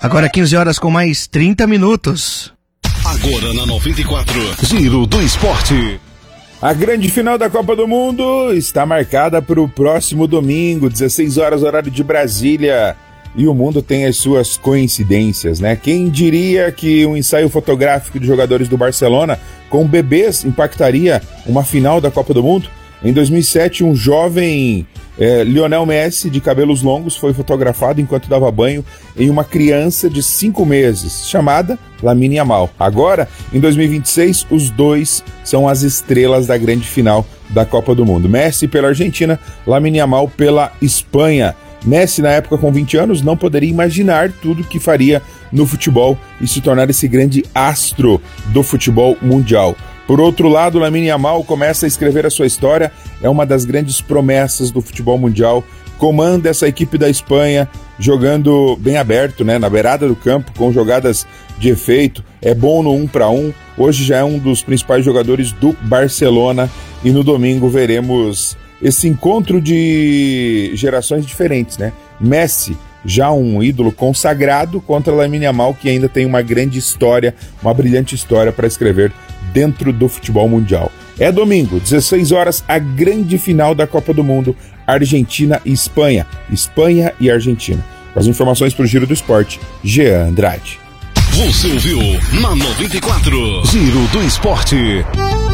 Agora 15 horas com mais 30 minutos. Agora na 94, Giro do Esporte. A grande final da Copa do Mundo está marcada para o próximo domingo, 16 horas, horário de Brasília. E o mundo tem as suas coincidências, né? Quem diria que um ensaio fotográfico de jogadores do Barcelona com bebês impactaria uma final da Copa do Mundo? Em 2007, um jovem Lionel Messi, de cabelos longos, foi fotografado enquanto dava banho em uma criança de 5 meses, chamada Lamine Yamal. Agora, em 2026, os dois são as estrelas da grande final da Copa do Mundo. Messi pela Argentina, Lamine Yamal pela Espanha. Messi, na época com 20 anos, não poderia imaginar tudo que faria no futebol e se tornar esse grande astro do futebol mundial. Por outro lado, Lamine Yamal começa a escrever a sua história, é uma das grandes promessas do futebol mundial, comanda essa equipe da Espanha, jogando bem aberto, né, na beirada do campo, com jogadas de efeito, é bom no 1 para 1, hoje já é um dos principais jogadores do Barcelona e no domingo veremos esse encontro de gerações diferentes, né? Messi, já um ídolo consagrado, contra Lamine Yamal, que ainda tem uma grande história, uma brilhante história para escrever dentro do futebol mundial. É domingo, 16 horas, a grande final da Copa do Mundo, Argentina e Espanha. Espanha e Argentina. Com as informações para o Giro do Esporte, Jean Andrade. Você ouviu na 94, Giro do Esporte.